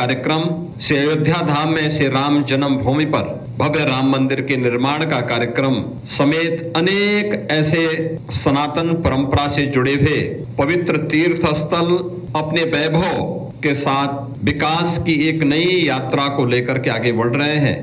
कार्यक्रम से अयोध्या धाम में श्री राम जन्मभूमि पर भव्य राम मंदिर के निर्माण का कार्यक्रम समेत अनेक ऐसे सनातन परंपरा से जुड़े हुए पवित्र तीर्थ स्थल अपने वैभव के साथ विकास की एक नई यात्रा को लेकर के आगे बढ़ रहे हैं।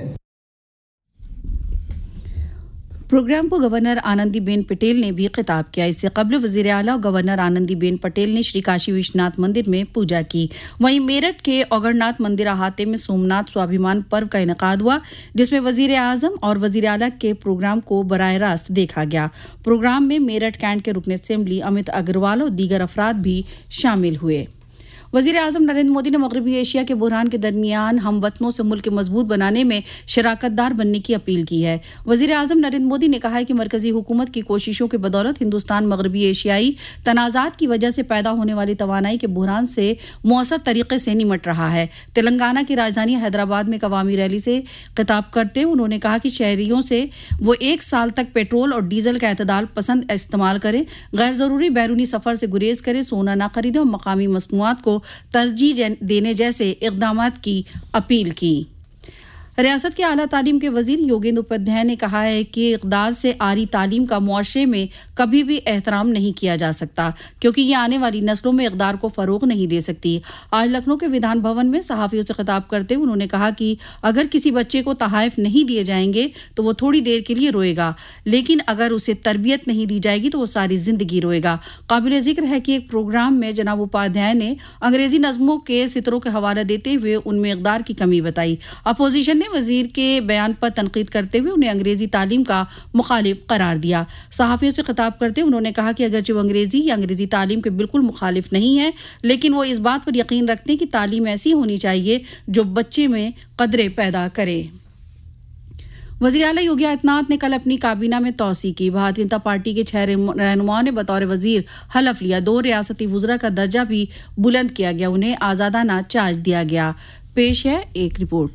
प्रोग्राम को गवर्नर आनंदीबेन पटेल ने भी खिताब किया। इससे कबल वजीर आला और गवर्नर आनंदीबेन पटेल ने श्री काशी विश्वनाथ मंदिर में पूजा की। वहीं मेरठ के औगरनाथ मंदिर अहाते में सोमनाथ स्वाभिमान पर्व का इनेकाद हुआ, जिसमें वजीर आजम और वजीर आला के प्रोग्राम को बराह रास्त देखा गया। प्रोग्राम में मेरठ कैंट के रुकन असेंबली अमित अग्रवाल और दीगर अफराद भी शामिल हुए। वजीर आजम नरेंद्र मोदी ने मगरबी एशिया के बुहरान के दरमियान हमवतनों से मुल्क मजबूत बनाने में शराकतदार बनने की अपील की है। वजीर आजम नरेंद्र मोदी ने कहा है कि मरकजी हुकूमत की कोशिशों की बदौलत हिंदुस्तान मगरबी एशियाई तनाज़ात की वजह से पैदा होने वाली तवानाई के बुहरान से मौसर तरीके से निमट रहा है। तेलंगाना की राजधानी हैदराबाद में एक अवामी रैली से खिताब करते हुए उन्होंने कहा कि शहरियों से वो 1 साल तक पेट्रोल और डीजल का एतदाल पसंद इस्तेमाल करें, गैर जरूरी बैरूनी सफर से गुरेज करें, सोना न खरीदें और मकामी मसनूआत को तरजीह देने जैसे इक़दामात की अपील की। रियासत के आला तालीम के वजीर योगेंद्र उपाध्याय ने कहा है कि इक़दार से आरी तालीम का मुआशरे में कभी भी एहतराम नहीं किया जा सकता, क्योंकि ये आने वाली नस्लों में इक़दार को फ़रोग़ नहीं दे सकती। आज लखनऊ के विधान भवन में सहाफ़ियों से खिताब करते हुए उन्होंने कहा कि अगर किसी बच्चे को तहाइफ नहीं दिए जाएंगे तो वो थोड़ी देर के लिए रोएगा, लेकिन अगर उसे तरबियत नहीं दी जाएगी तो वो सारी ज़िंदगी रोएगा। काबिल ज़िक्र है कि एक प्रोग्राम में जनाब उपाध्याय ने अंग्रेज़ी नज़मों के सितरों के हवाला देते हुए उनमें इक़दार की कमी बताई। अपोजिशन ने वजीर के बयान पर तनकीद करते हुए उन्हें अंग्रेजी तालीम का मुखालिफ करार दिया। सहाफ़ियों से खिताब करते हुए उन्होंने कहा कि अगरचे वो अंग्रेजी या अंग्रेजी तालीम के बिल्कुल मुखालिफ नहीं है, लेकिन वो इस बात पर यकीन रखते हैं कि तालीम ऐसी होनी चाहिए जो बच्चे में कदरें पैदा करे। वज़ीर आला योगी आदित्यनाथ ने कल अपनी काबीना में तौसी की। भारतीय जनता पार्टी के 6 रहनुमाओं ने बतौर वजीर हलफ लिया। 2 रियासती वज़रा का दर्जा भी बुलंद किया गया, उन्हें आज़ादाना चार्ज दिया गया। पेश है एक रिपोर्ट।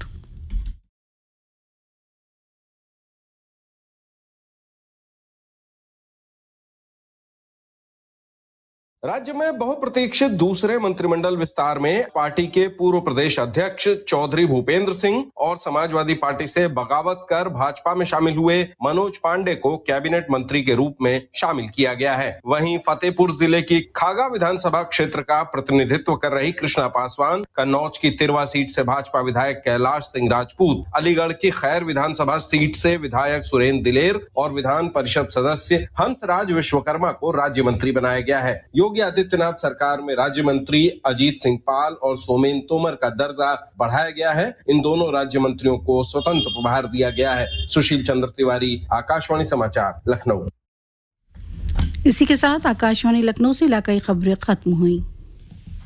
राज्य में बहुप्रतीक्षित दूसरे मंत्रिमंडल विस्तार में पार्टी के पूर्व प्रदेश अध्यक्ष चौधरी भूपेंद्र सिंह और समाजवादी पार्टी से बगावत कर भाजपा में शामिल हुए मनोज पांडे को कैबिनेट मंत्री के रूप में शामिल किया गया है। वहीं फतेहपुर जिले की खागा विधानसभा क्षेत्र का प्रतिनिधित्व कर रही कृष्णा पासवान, कन्नौज की तिरवा सीट से भाजपा विधायक कैलाश सिंह राजपूत, अलीगढ़ की खैर विधानसभा सीट से विधायक सुरेंद्र दिलेर और विधान परिषद सदस्य हंसराज विश्वकर्मा को राज्य मंत्री बनाया गया है। योगी आदित्यनाथ सरकार में राज्य मंत्री अजीत सिंह पाल और सोमेन तोमर का दर्जा बढ़ाया गया है। इन दोनों राज्य मंत्रियों को स्वतंत्र प्रभार दिया गया है। सुशील चंद्र तिवारी, आकाशवाणी समाचार, लखनऊ। इसी के साथ आकाशवाणी लखनऊ से इलाकाई खबरें खत्म हुई।